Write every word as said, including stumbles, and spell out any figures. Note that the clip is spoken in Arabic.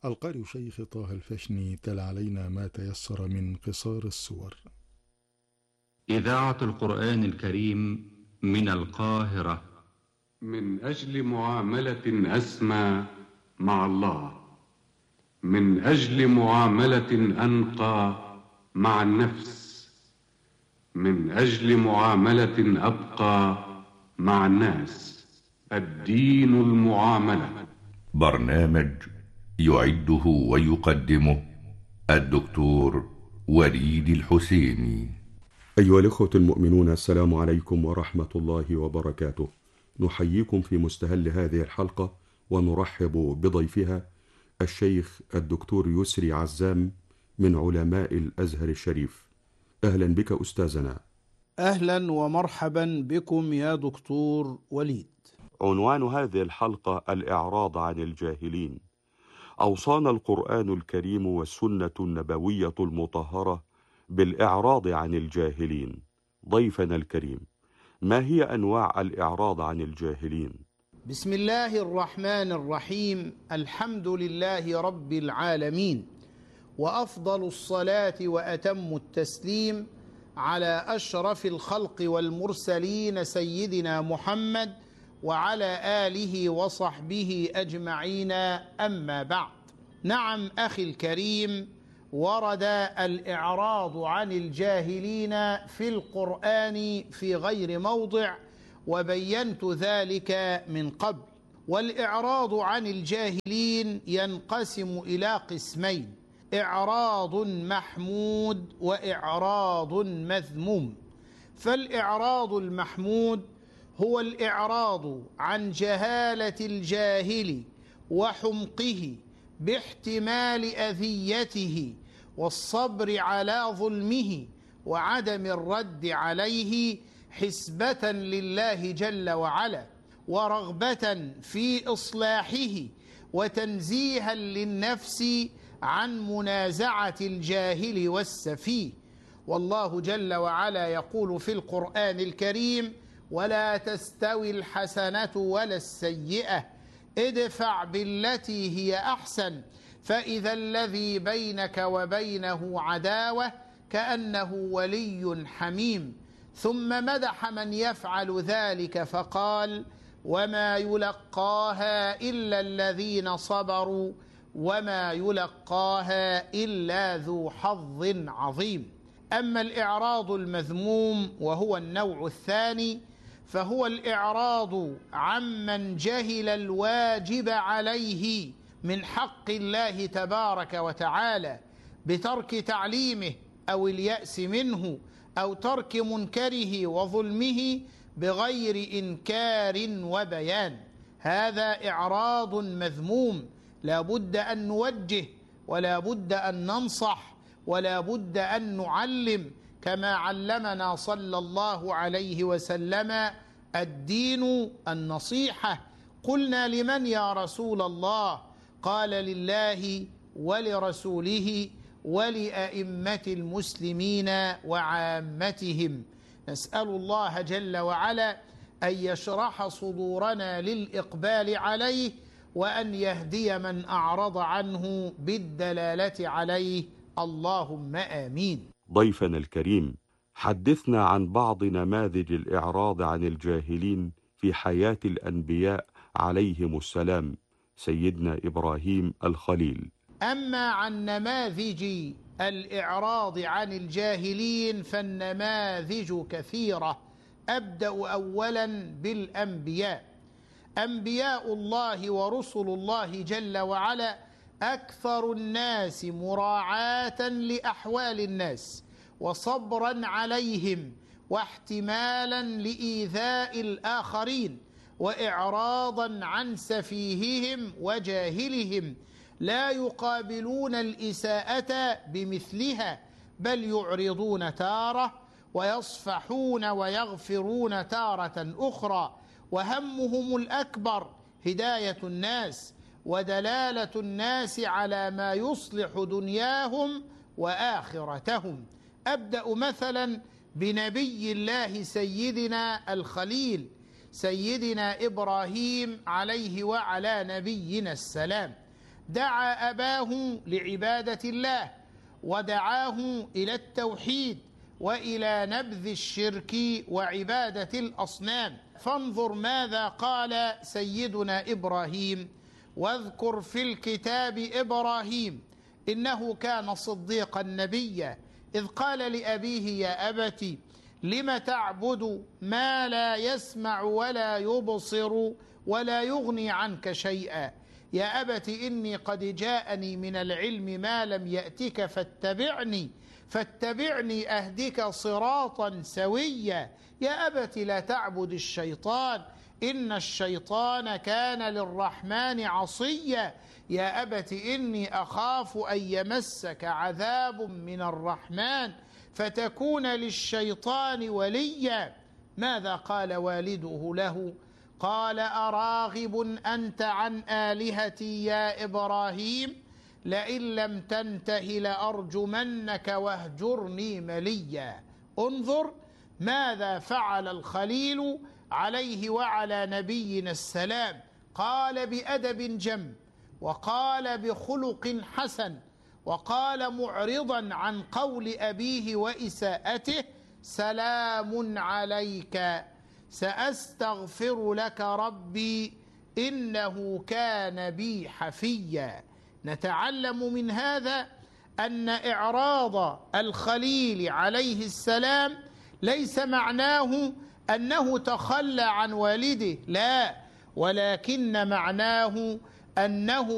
القارئ شيخ طه الفشني تلا علينا ما تيسر من قصار السور. إذاعة القرآن الكريم من القاهرة. من أجل معاملة أسمى مع الله، من أجل معاملة أنقى مع النفس، من أجل معاملة أبقى مع الناس. الدين المعاملة. برنامج يعده ويقدمه الدكتور وليد الحسيني. أيها الإخوة المؤمنون، السلام عليكم ورحمة الله وبركاته. نحييكم في مستهل هذه الحلقة ونرحب بضيفها الشيخ الدكتور يسري عزام من علماء الأزهر الشريف. أهلا بك أستاذنا. أهلا ومرحبا بكم يا دكتور وليد. عنوان هذه الحلقة الإعراض عن الجاهلين. أوصانا القرآن الكريم والسنة النبوية المطهرة بالإعراض عن الجاهلين. ضيفنا الكريم، ما هي أنواع الإعراض عن الجاهلين؟ بسم الله الرحمن الرحيم. الحمد لله رب العالمين، وأفضل الصلاة وأتم التسليم على أشرف الخلق والمرسلين سيدنا محمد وعلى آله وصحبه أجمعين، أما بعد. نعم أخي الكريم، ورد الإعراض عن الجاهلين في القرآن في غير موضع، وبينت ذلك من قبل. والإعراض عن الجاهلين ينقسم إلى قسمين: إعراض محمود وإعراض مذموم. فالإعراض المحمود هو الإعراض عن جهالة الجاهل وحمقه باحتمال أذيته والصبر على ظلمه وعدم الرد عليه حسبة لله جل وعلا، ورغبة في إصلاحه وتنزيها للنفس عن منازعة الجاهل والسفيه. والله جل وعلا يقول في القرآن الكريم: ولا تستوي الحسنة ولا السيئة ادفع بالتي هي أحسن فإذا الذي بينك وبينه عداوة كأنه ولي حميم. ثم مدح من يفعل ذلك فقال: وما يلقاها إلا الذين صبروا وما يلقاها إلا ذو حظ عظيم. أما الإعراض المذموم وهو النوع الثاني، فهو الإعراض عمن جهل الواجب عليه من حق الله تبارك وتعالى بترك تعليمه أو اليأس منه أو ترك منكره وظلمه بغير إنكار وبيان. هذا إعراض مذموم، لا بد أن نوجه ولا بد أن ننصح ولا بد أن نعلم، كما علمنا صلى الله عليه وسلم: الدين النصيحة. قلنا: لمن يا رسول الله؟ قال: لله ولرسوله ولأئمة المسلمين وعامتهم. نسأل الله جل وعلا أن يشرح صدورنا للإقبال عليه، وأن يهدي من أعرض عنه بالدلالة عليه، اللهم آمين. ضيفنا الكريم، حدثنا عن بعض نماذج الإعراض عن الجاهلين في حياة الأنبياء عليهم السلام، سيدنا إبراهيم الخليل. أما عن نماذج الإعراض عن الجاهلين فالنماذج كثيرة. أبدأ أولا بالأنبياء. أنبياء الله ورسل الله جل وعلا أكثر الناس مراعاة لأحوال الناس وصبرا عليهم واحتمالا لإيذاء الآخرين وإعراضا عن سفيههم وجاهلهم. لا يقابلون الإساءة بمثلها، بل يعرضون تارة ويصفحون ويغفرون تارة أخرى، وهمهم الأكبر هداية الناس ودلالة الناس على ما يصلح دنياهم وآخرتهم. أبدأ مثلا بنبي الله سيدنا الخليل، سيدنا إبراهيم عليه وعلى نبينا السلام. دعا أباه لعبادة الله ودعاه إلى التوحيد وإلى نبذ الشرك وعبادة الأصنام. فانظر ماذا قال سيدنا إبراهيم: واذكر في الكتاب إبراهيم إنه كان صديقا نبيا إذ قال لأبيه يا أبت لم تعبد ما لا يسمع ولا يبصر ولا يغني عنك شيئا يا أبت إني قد جاءني من العلم ما لم يأتك فاتبعني فاتبعني أهدك صراطا سويا يا أبت لا تعبد الشيطان إن الشيطان كان للرحمن عصيا يا أبت إني أخاف أن يمسك عذاب من الرحمن فتكون للشيطان وليا. ماذا قال والده له؟ قال أراغب أنت عن آلهتي يا إبراهيم لئن لم تنته لأرجمنك واهجرني مليا. انظر ماذا فعل الخليل عليه وعلى نبينا السلام. قال بأدب جم وقال بخلق حسن وقال معرضا عن قول أبيه وإساءته: سلام عليك سأستغفر لك ربي إنه كان بي حفيا. نتعلم من هذا أن إعراض الخليل عليه السلام ليس معناه أنه تخلى عن والده، لا، ولكن معناه أنه